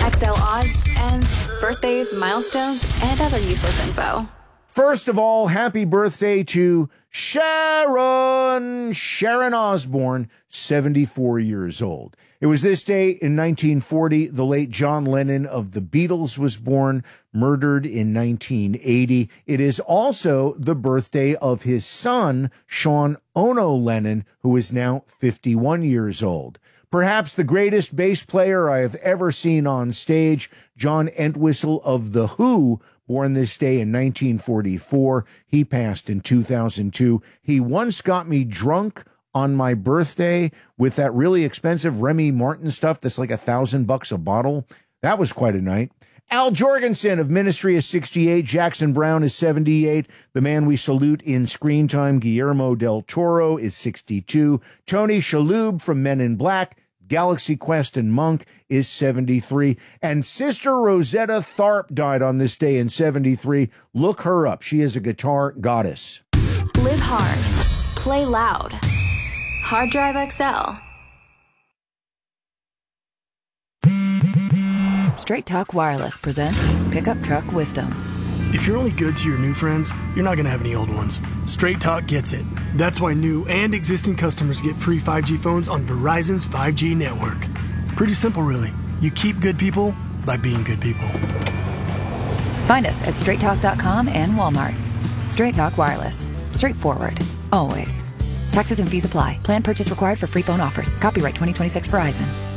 XL odds, ends, birthdays, milestones, and other useless info. First of all, happy birthday to Sharon Osbourne, 74 years old. It was this day in 1940, the late John Lennon of the Beatles was born, murdered in 1980. It is also the birthday of his son, Sean Ono Lennon, who is now 51 years old. Perhaps the greatest bass player I have ever seen on stage, John Entwistle of The Who, born this day in 1944. He passed in 2002. He once got me drunk on my birthday with that really expensive Remy Martin stuff that's like $1,000 a bottle. That was quite a night. Al Jorgensen of Ministry is 68. Jackson Browne is 78. The man we salute in screen time, Guillermo del Toro, is 62. Tony Shalhoub from Men in Black, Galaxy Quest, and Monk is 73. And Sister Rosetta Tharpe died on this day in 73. Look her up. She is a guitar goddess. Live hard. Play loud. Hard Drive XL. Straight Talk Wireless presents Pickup Truck Wisdom. If you're only good to your new friends, you're not going to have any old ones. Straight Talk gets it. That's why new and existing customers get free 5G phones on Verizon's 5G network. Pretty simple, really. You keep good people by being good people. Find us at straighttalk.com and Walmart. Straight Talk Wireless. Straightforward. Always. Taxes and fees apply. Plan purchase required for free phone offers. Copyright 2026 Verizon.